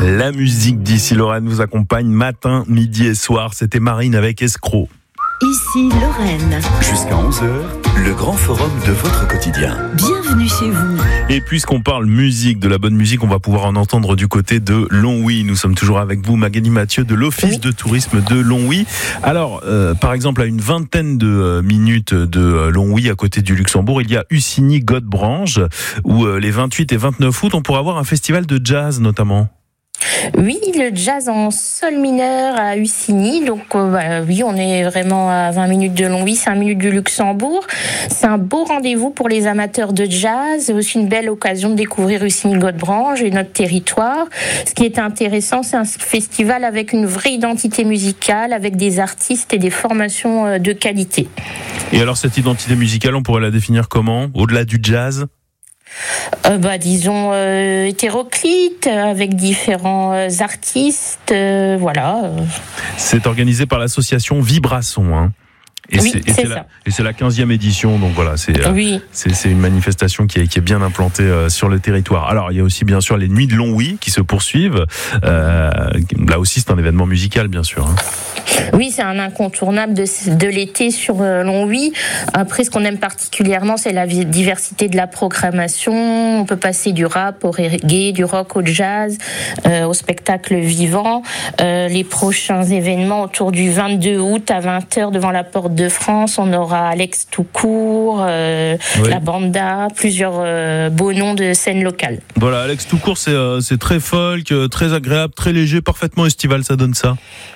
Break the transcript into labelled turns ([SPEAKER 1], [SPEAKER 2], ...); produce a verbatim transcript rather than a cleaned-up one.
[SPEAKER 1] La musique d'ici Lorraine vous accompagne matin, midi et soir. C'était Marine avec Escroc.
[SPEAKER 2] Ici Lorraine.
[SPEAKER 3] Jusqu'à onze heures, le grand forum de votre quotidien.
[SPEAKER 2] Bienvenue chez vous.
[SPEAKER 1] Et puisqu'on parle musique, de la bonne musique, on va pouvoir en entendre du côté de Longwy. Nous sommes toujours avec vous, Magali Mathieu, de l'Office oui. de tourisme de Longwy. Alors, euh, par exemple, à une vingtaine de euh, minutes de euh, Longwy, à côté du Luxembourg, il y a Hussigny-Godebranche, où euh, les vingt-huit et vingt-neuf août, on pourra avoir un festival de jazz notamment.
[SPEAKER 4] Oui, le jazz en sol mineur à Hussigny. Donc euh, bah, oui, on est vraiment à vingt minutes de Longwy, cinq minutes du Luxembourg. C'est un beau rendez-vous pour les amateurs de jazz. C'est aussi une belle occasion de découvrir Hussigny-Godebranche et notre territoire. Ce qui est intéressant, c'est un festival avec une vraie identité musicale, avec des artistes et des formations de qualité.
[SPEAKER 1] Et alors cette identité musicale, on pourrait la définir comment ? Au-delà du jazz ?
[SPEAKER 4] Euh, bah, disons euh, hétéroclite, avec différents euh, artistes, euh, voilà.
[SPEAKER 1] C'est organisé par l'association Vibrason, hein. Et
[SPEAKER 4] oui,
[SPEAKER 1] c'est, et
[SPEAKER 4] c'est,
[SPEAKER 1] c'est
[SPEAKER 4] ça.
[SPEAKER 1] La, et c'est la quinzième édition, donc voilà, c'est, euh,
[SPEAKER 4] oui.
[SPEAKER 1] c'est, c'est une manifestation qui est, qui est bien implantée euh, sur le territoire. Alors, il y a aussi bien sûr les Nuits de Longwy qui se poursuivent. Euh, là aussi, c'est un événement musical, bien sûr. Hein.
[SPEAKER 4] Oui, c'est un incontournable de, de l'été sur euh, Longwy. Après, ce qu'on aime particulièrement, c'est la diversité de la programmation. On peut passer du rap au reggae, du rock au jazz, euh, au spectacle vivant. Euh, les prochains événements autour du vingt-deux août à vingt heures devant la Porte de France, on aura Alex Toucourt, euh, oui. la Banda, plusieurs euh, beaux noms de scènes locales.
[SPEAKER 1] Voilà, Alex Toucourt, c'est, euh, c'est très folk, très agréable, très léger, parfaitement estival, ça donne ça.